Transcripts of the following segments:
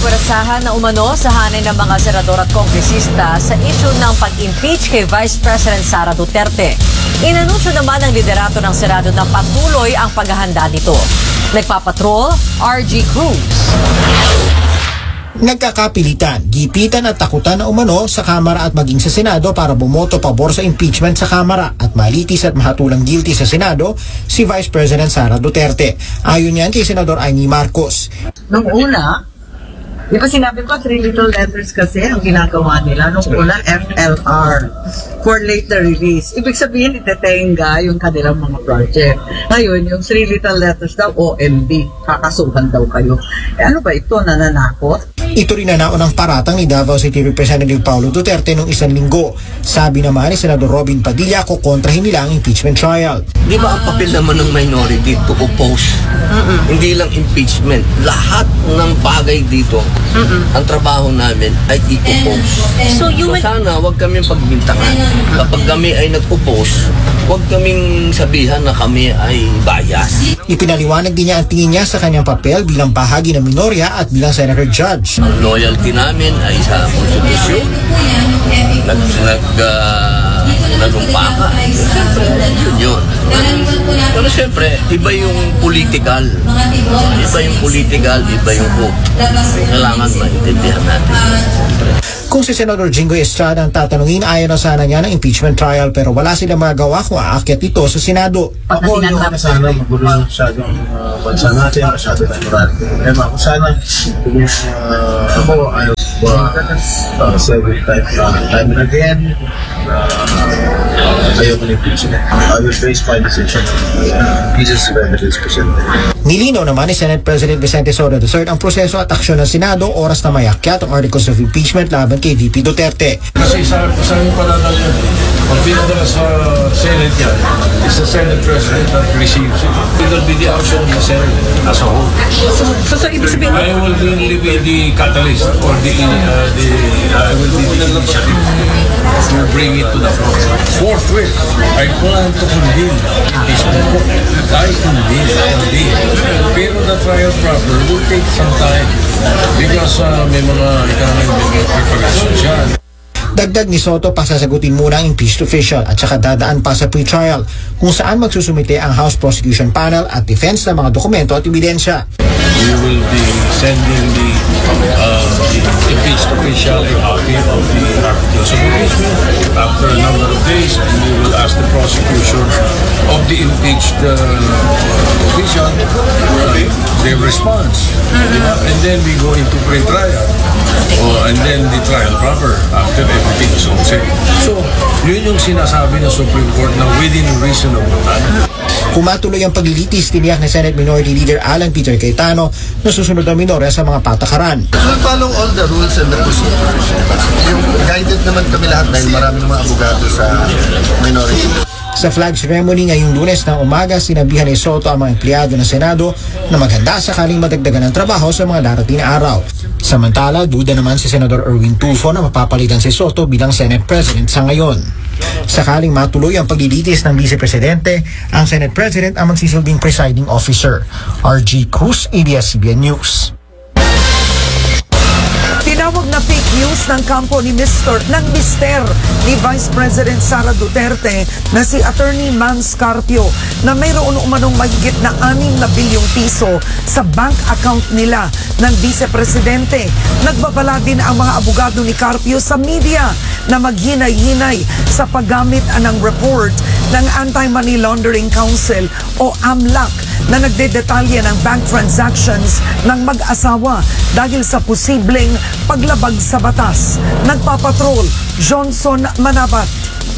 pwerasahan na umano sa hanay ng mga senador at kongresista sa issue ng pag-impeach kay Vice President Sara Duterte. Inanunsyo naman ng liderato ng Senado na patuloy ang paghahanda nito. Nagpapatrol, RG Cruz. Nagkakapilitan, gipitan at takutan na umano sa Kamara at maging sa Senado para bumoto pabor sa impeachment sa Kamara at malitis at mahatulang guilty sa Senado si Vice President Sara Duterte. Ayon yan kay Senador Amy Marcos. Nung una, di ba sinabi ko 3 little letters kasi ang ginagawa nila. Nung una, FLR, for later release. Ibig sabihin, itetenga yung kanilang mga project. Ngayon, yung 3 little letters daw, OMB, kakasuhan daw kayo. Ano ba ito, nananakot? Ito rin na naunang paratang ni Davao City Representative Paulo Duterte noong 1 linggo. Sabi naman ni Senador Robin Padilla kung kontrahin nila ang impeachment trial. Di ba ang papel naman ng minority to oppose? Hindi lang impeachment. Lahat ng bagay dito, ang trabaho namin ay i-oppose. So sana wag kaming pagbintangan. Kapag kami ay nag-oppose, wag kaming sabihan na kami ay bias. Ipinaliwanag din niya ang tingin niya sa kanyang papel bilang bahagi ng minorya at bilang Senator Judge. Ang loyalty namin ay sa konstitusyon. Nagumpa ka. Siyempre, yun. Pero siyempre, iba yung political. Iba yung political, iba yung hope. Kailangan maintindihan natin. Siyempre. Kung si Senador Jinggoy Estrada ang tatanungin, ayaw na sana niya ng impeachment trial pero wala silang magagawa kung aakyat ito sa Senado. Ako yung sana magulo masyadong bansa natin, masyado na maraming problema. Kung sana, ako ayaw several time and again, ayaw ko ng impeachment. I will base my decision on pieces of evidence presented. Nilinaw naman ni Senate President Vicente Soto III ang proseso at aksyon ng Senado oras na may akyat ang articles of impeachment laban kay VP Duterte. Kasi sa yung pananaw yan, pag pinadala sa Senate yan, is the Senate President that receives it. It will be the action of the Senate as a whole. So ibig sabihin, I will only be the catalyst or I will be the initiative to bring it to the floor. Forthwith, I plan to convene impeachment court. I convene. Pero the trial proper will take some time because may mga preparation dyan. Dagdag ni Soto, pasasagutin muna ang impeached official at saka dadaan pa sa pre-trial kung saan magsusumite ang House Prosecution Panel at defense ng mga dokumento at ebidensya. We will be sending the impeached official a copy of the articles of impeachment after a number of days, and we will ask the prosecution of the impeached official their response. And then we go into pre-trial. And then the trial proper after everything is all set. So, yun yung sinasabi ng Supreme Court na within reasonable time. Kung matuloy ang paglilitis, tiniyak ni Senate Minority Leader Alan Peter Cayetano na susunod ang minorya sa mga patakaran. We'll follow all the rules and the procedures. Yung guided naman kami lahat dahil maraming mga abogado sa minority. Sa flag ceremony ngayong Lunes ng umaga, sinabihan ni Soto ang mga empleyado ng Senado na maghanda sakaling madagdagan ng trabaho sa mga darating na araw. Samantala, duda naman si Senador Erwin Tulfo na mapapalitan si Soto bilang Senate President sa ngayon. Sakaling matuloy ang paglilitis ng Vice Presidente, ang Senate President ang magsisilbing presiding officer. RG Cruz, ABS-CBN News. Tinawag na fake news ng kampo ni Mister ni Vice President Sara Duterte na si Attorney Man Scarpio na mayroon umanong mahigit na 6 na bilyong piso sa bank account nila ng Vice Presidente. Nagbabala din ang mga abogado ni Carpio sa media na maghinay-hinay sa paggamit ng report ng Anti-Money Laundering Council o AMLAC na nagdedetalye ng bank transactions ng mag-asawa dahil sa posibleng paglabag sa batas. Nagpapatrol, Johnson Manabat.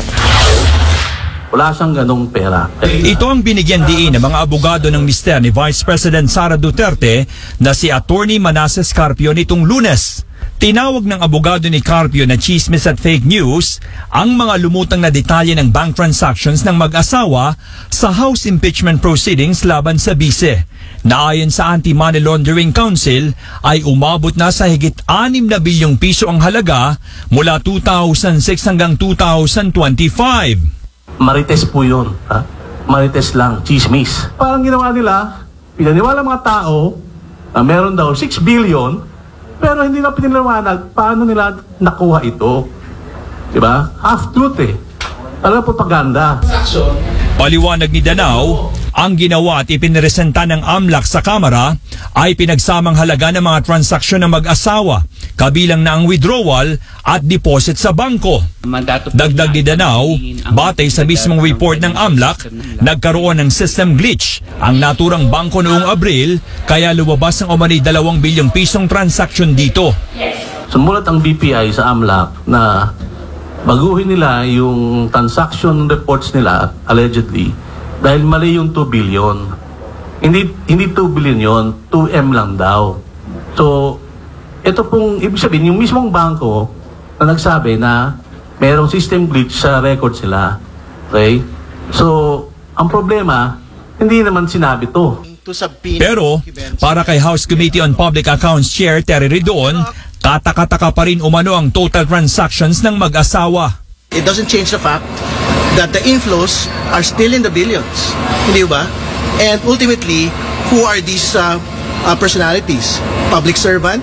Wala siyang ganong pera. Ito ang binigyan diin ng mga abogado ng mister ni Vice President Sara Duterte na si Attorney Manasseh Scarpio nitong Lunes. Tinawag ng abogado ni Carpio na chismis at fake news ang mga lumutang na detalye ng bank transactions ng mag-asawa sa House impeachment proceedings laban sa bise. Na ayon sa Anti-Money Laundering Council ay umabot na sa higit 6 na bilyong piso ang halaga mula 2006 hanggang 2025. Marites po yun. Marites lang, chismis. Parang ginawa nila, pinaniwala mga tao na meron daw 6 billion Pero hindi na piniliwanag paano nila nakuha ito. Diba? Half-truth eh. Talaga propaganda. Paliwanag ni Danao, ang ginawa at ipiniresenta ng AMLAC sa Kamara ay pinagsamang halaga ng mga transaksyon ng mag-asawa, kabilang na ang withdrawal at deposit sa bangko. Dagdag ni Danao, batay sa mismong report ng AMLAC, nagkaroon ng system glitch ang naturang bangko noong Abril, kaya lumabas ng umano'y 2 bilyong pisong transaksyon dito. Sumulat ang BPI sa AMLAC na baguhin nila yung transaction reports nila, allegedly, dahil mali yung 2 billion. Hindi 2 billion yon, 2M lang daw. So, ito pong, ibig sabihin, yung mismong bangko na nagsabi na mayroong system glitch sa records nila. Okay? So, ang problema, hindi naman sinabi to. Pero, para kay House Committee on Public Accounts Chair Terry Ridon, katakataka pa rin umano ang total transactions ng mag-asawa. It doesn't change the fact that the inflows are still in the billions. Hindi ba? And ultimately, who are these personalities? Public servant,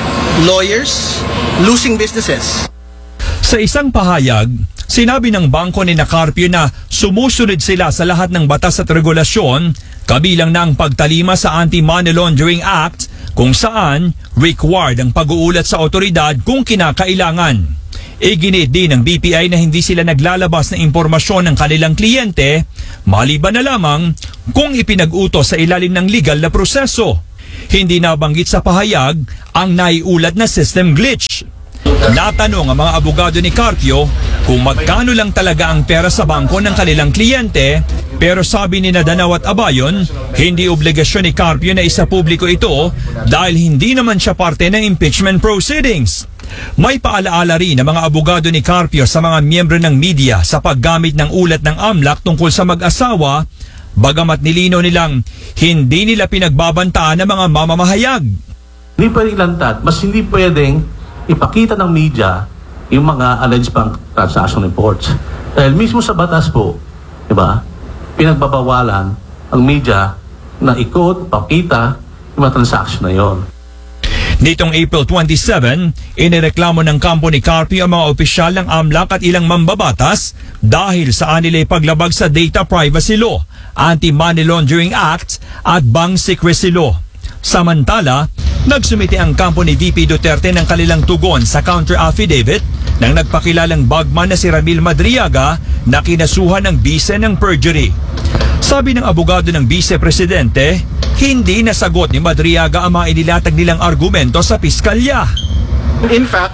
lawyers, losing businesses. Sa isang pahayag, sinabi ng bangko ni Carpio na sumusunod sila sa lahat ng batas at regulasyon, kabilang na ang pagtalima sa Anti-Money Laundering Act, kung saan required ang pag-uulat sa otoridad kung kinakailangan. Iginit din ng BPI na hindi sila naglalabas ng impormasyon ng kanilang kliyente, maliban na lamang kung ipinag-utos sa ilalim ng legal na proseso. Hindi nabanggit sa pahayag ang naiulat na system glitch. Natanong ang mga abogado ni Carpio kung magkano lang talaga ang pera sa bangko ng kanilang kliyente, pero sabi ni Danao at Abayon, hindi obligasyon ni Carpio na isa publiko ito dahil hindi naman siya parte ng impeachment proceedings. May paalaala rin ng mga abogado ni Carpio sa mga miyembro ng media sa paggamit ng ulat ng AMLAC tungkol sa mag-asawa, bagamat nilinaw nilang hindi nila pinagbabantaan ng mga mamamahayag. Hindi pwedeng ilantad, mas hindi pwedeng ipakita ng media yung mga alleged bank transaction reports. Dahil mismo sa batas po, di ba, pinagbabawalan ang media na i-quote, pakita yung mga transaction na yon. Nitong April 27, inireklamo ng kampo ni Carpio ang mga opisyal ng AMLAC at ilang mambabatas dahil sa anilay paglabag sa Data Privacy Law, Anti-Money Laundering Act at Bank Secrecy Law. Samantala, nagsumite ang kampo ni VP Duterte ng kanilang tugon sa counter-affidavit ng nagpakilalang bagman na si Ramil Madriaga na kinasuhan ng bise ng perjury. Sabi ng abogado ng vice-presidente, hindi nasagot ni Madriaga ang mga inilatag nilang argumento sa piskalya. In fact,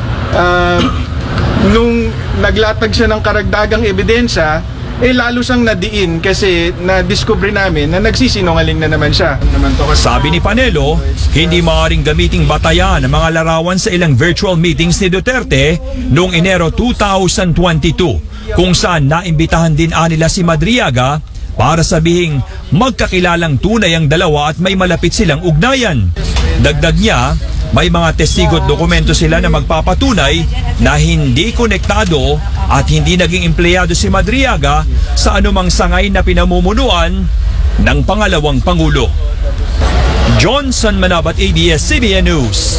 nung naglatag siya ng karagdagang ebidensya, lalo siyang nadiin kasi na-discover namin na nagsisinungaling na naman siya. Sabi ni Panelo, hindi maaaring gamiting batayan ang mga larawan sa ilang virtual meetings ni Duterte noong Enero 2022, kung saan naimbitahan din nila si Madriaga para sabihing magkakilalang tunay ang dalawa at may malapit silang ugnayan. Dagdag niya, may mga testigo at dokumento sila na magpapatunay na hindi konektado at hindi naging empleyado si Madriaga sa anumang sangay na pinamumunuan ng pangalawang Pangulo. Johnson Manabat, ABS-CBN News.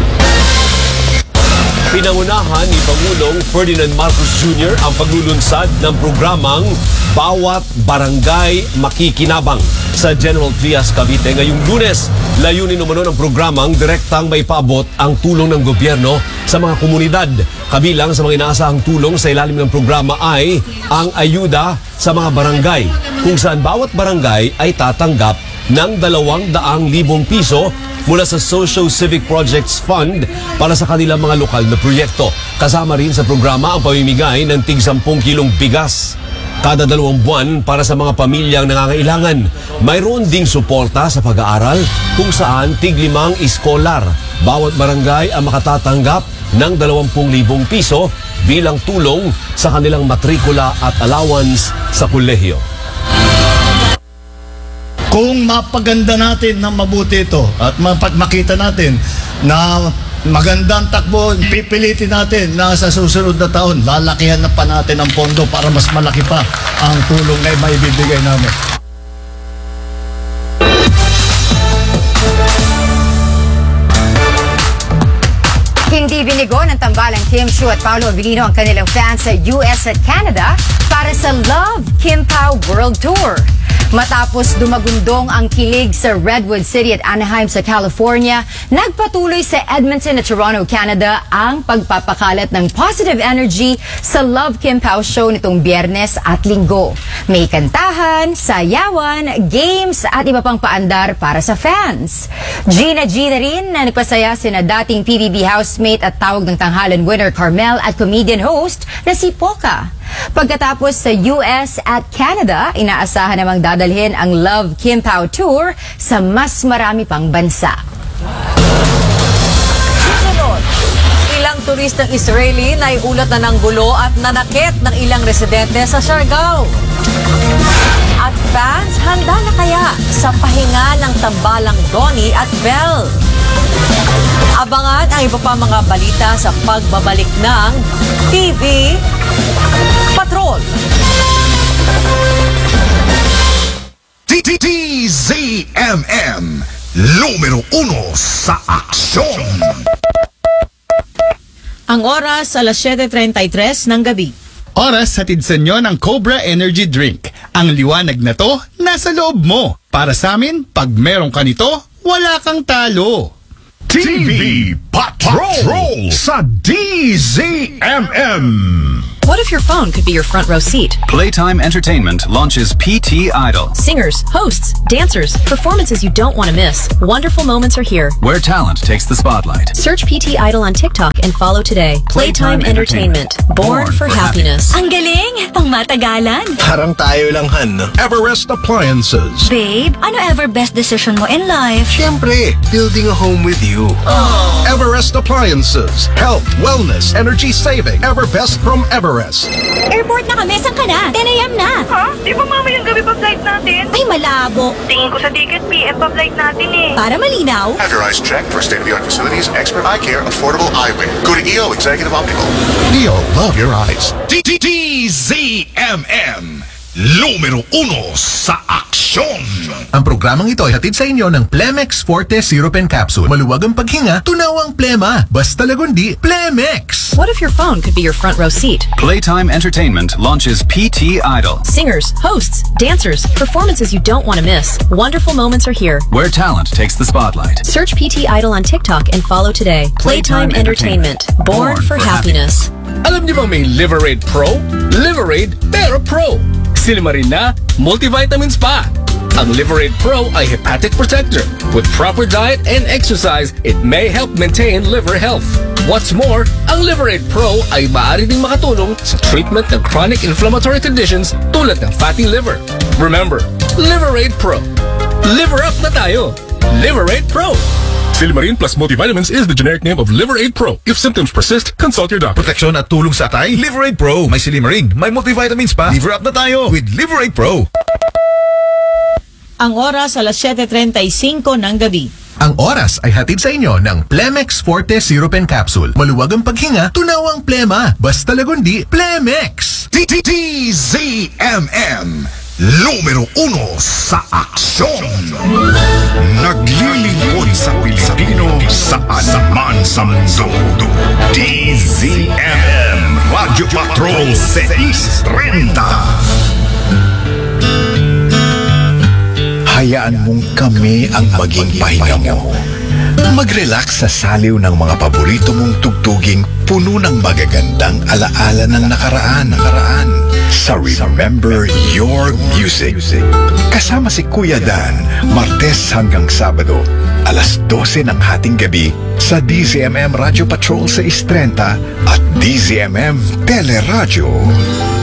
Pinangunahan ni Pangulong Ferdinand Marcos Jr. ang paglulunsad ng programang Bawat Barangay Makikinabang sa General Trias, Cavite ngayong Lunes. Layunin umano ng programang direktang may paabot ang tulong ng gobyerno sa mga komunidad. Kabilang sa mga inaasahang tulong sa ilalim ng programa ay ang ayuda sa mga barangay, kung saan bawat barangay ay tatanggap ng 200,000 piso mula sa Social Civic Projects Fund para sa kanilang mga lokal na proyekto. Kasama rin sa programa ang pamimigay ng tig 10 kilong bigas kada 2 buwan para sa mga pamilyang nangangailangan. Mayroon ding suporta sa pag-aaral kung saan tig 5 iskolar. Bawat barangay ang makatatanggap ng 20,000 piso bilang tulong sa kanilang matrikula at allowance sa kolehiyo. Kung mapaganda natin ng mabuti ito at makita natin na magandang takbo, pipilitin natin na sa susunod na taon, lalakihan na pa natin ang pondo para mas malaki pa ang tulong na maibibigay namin. Hindi binigo ng tambalang Kim Chiu at Paolo Avellino ang kanilang fans sa US at Canada para sa Love Kim Pao World Tour. Matapos dumagundong ang kilig sa Redwood City at Anaheim sa California, nagpatuloy sa Edmonton at Toronto, Canada ang pagpapakalat ng positive energy sa Love Kim Pao show nitong Biyernes at Linggo. May kantahan, sayawan, games at iba pang paandar para sa fans. Gina rin na nagpasaya sina dating PBB housemate at tawag ng tanghalan winner Carmel at comedian host na si Poca. Pagkatapos sa US at Canada, inaasahan namang dadalhin ang Love Kim Pao Tour sa mas marami pang bansa. Susunod, ilang turistang Israeli na iulat na ng gulo at nanakit ng ilang residente sa Siargao. At fans, handa na kaya sa pahinga ng tambalang Donnie at Belle? Abangan ang iba pa mga balita sa pagbabalik ng TV Patrol. DZMM, numero 1 sa aksyon. Ang oras, alas 7:33 ng gabi. Oras hatid sa inyo ng Cobra Energy Drink. Ang liwanag na to, nasa loob mo. Para sa amin, pag meron ka nito, wala kang talo. TV Patrol sa DZMM. What if your phone could be your front row seat? Playtime Entertainment launches PT Idol, Singers, hosts, dancers, performances you don't want to miss. Wonderful moments are here. where talent takes the spotlight. Search PT Idol on TikTok and follow today. Playtime Entertainment. Born for happiness. Ang galing! Pang matagalan. Parang tayo lang, Han. Everest Appliances. Babe, ano ever best decision mo in life? Siyempre, building a home with you. Everest Appliances. Health, wellness, energy saving. Everbest from Everest. Airport na kami, saan ka na? 10 a.m. na. Ha? Di ba mamayang gabi pa flight natin? Ay, malabo. Tingin ko sa ticket, PM pa flight natin eh. Para malinaw. Have your eyes checked for state-of-the-art facilities, expert eye care, affordable eyewear. Go to EO Executive Optical. EO, love your eyes. DZMM, numero 1 sa aksyon. Ang programang ito ay hatid sa inyo ng Plemex Forte Syrup and Capsule. Maluwag ang paghinga, tunawang plema. Basta lagundi, Plemex. What if your phone could be your front row seat? Playtime Entertainment launches PT Idol, Singers, hosts, dancers, performances you don't want to miss. Wonderful moments are here. where talent takes the spotlight. Search PT Idol on TikTok and follow today. Playtime Entertainment. Born for happiness. Alam niyo bang may Liverade Pro? Liverade pero Pro. Silma rin na, multivitamins pa. Ang Liverade Pro ay hepatic protector. With proper diet and exercise, it may help maintain liver health. What's more, ang Liverade Pro ay maaari ding makatulong sa treatment ng chronic inflammatory conditions tulad ng fatty liver. Remember, Liverade Pro. Liver up na tayo. Liverade Pro. Silmarin plus multivitamins is the generic name of Liverade Pro. If symptoms persist, consult your doctor. Proteksyon at tulong sa atay, Liverade Pro. May silimarin, may multivitamins pa. Liver up na tayo with Liverade Pro. Ang oras, alas 7:35 ng gabi. Ang oras ay hatid sa inyo ng Plemex Forte Syrup and Capsule. Maluwag ang paghinga, tunawang plema. Basta lagundi, Plemex. DZMM, numero 1 sa aksyon. Naglilingkod sa Pilipino saan sa mundo. DZMM, Radio Patrol 630. Hayaan mong kami ang maging pahinga mo. Mag-relax sa saliw ng mga paborito mong tugtuging puno ng magagandang alaala ng nakaraan. Sa Remember Your Music. Kasama si Kuya Dan, Martes hanggang Sabado, alas 12 ng hating gabi sa DZMM Radio Patrol 630 at DZMM Teleradyo.